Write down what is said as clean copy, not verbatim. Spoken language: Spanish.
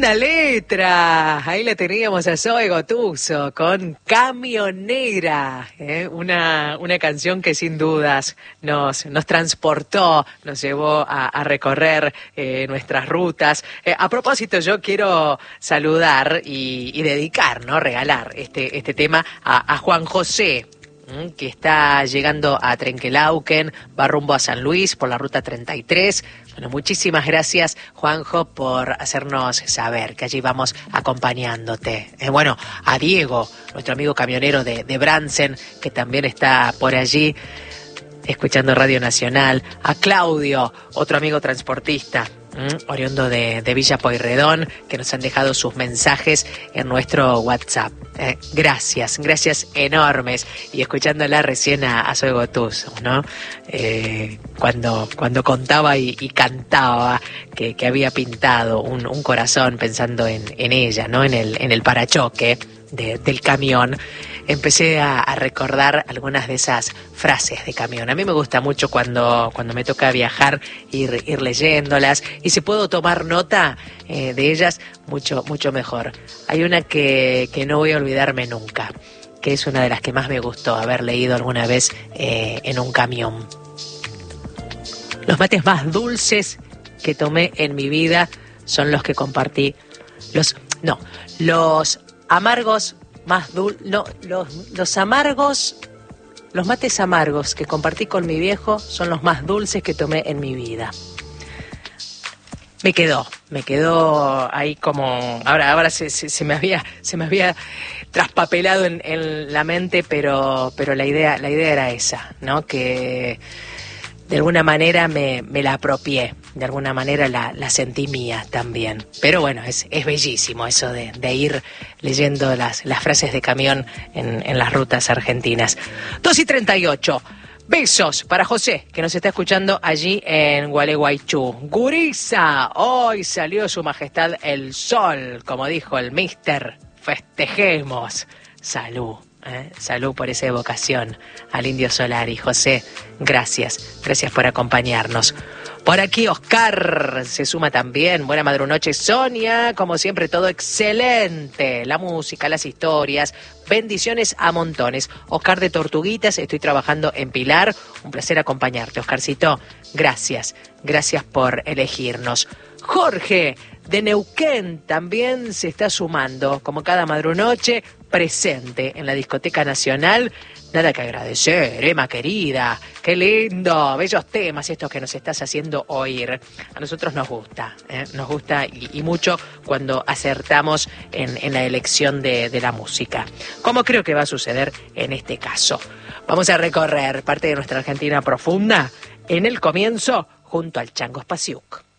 Linda letra, ahí la teníamos a Zoe Gotuso con Camionera, una canción que sin dudas nos transportó, nos llevó a recorrer nuestras rutas. A propósito, yo quiero saludar y dedicar, ¿no? Regalar este tema a Juan José, que está llegando a Trenquelauquen, va rumbo a San Luis por la ruta 33. Bueno, muchísimas gracias, Juanjo, por hacernos saber que allí vamos acompañándote. Bueno, a Diego, nuestro amigo camionero de Bransen, que también está por allí escuchando Radio Nacional. A Claudio, otro amigo transportista, oriundo de Villa Pueyrredón, que nos han dejado sus mensajes en nuestro WhatsApp. Gracias enormes. Y escuchándola recién a Zoe Gotuso, ¿no? Cuando contaba y cantaba que había pintado un corazón pensando en ella, ¿no? En el parachoque del camión. Empecé a recordar algunas de esas frases de camión. A mí me gusta mucho cuando me toca viajar, ir leyéndolas, y si puedo tomar nota de ellas, mucho mejor. Hay una que no voy a olvidarme nunca, que es una de las que más me gustó haber leído alguna vez en un camión. Los mates más dulces que tomé en mi vida son los que compartí. Los amargos más los amargos, los mates amargos que compartí con mi viejo son los más dulces que tomé en mi vida. Me quedó ahí como, ahora se me había traspapelado en la mente, pero la idea era esa, ¿no? Que de alguna manera me la apropié, de alguna manera la sentí mía también. Pero bueno, es bellísimo eso de ir leyendo las frases de camión en las rutas argentinas. 2:38. Besos para José, que nos está escuchando allí en Gualeguaychú. Guriza, hoy salió su majestad el sol, como dijo el mister. Festejemos. Salud. Salud por esa evocación al Indio Solari. José, gracias por acompañarnos. Por aquí Oscar se suma también. Buena madrunoche, Sonia. Como siempre, todo excelente. La música, las historias, bendiciones a montones. Oscar de Tortuguitas, estoy trabajando en Pilar. Un placer acompañarte, Oscarcito. Gracias por elegirnos. Jorge de Neuquén también se está sumando, como cada madrunoche, presente en la Discoteca Nacional. Nada que agradecer, Emma querida. Qué lindo, bellos temas estos que nos estás haciendo oír. A nosotros nos gusta y mucho cuando acertamos en la elección de la música, como creo que va a suceder en este caso. Vamos a recorrer parte de nuestra Argentina profunda en el comienzo junto al Chango Spasiuk.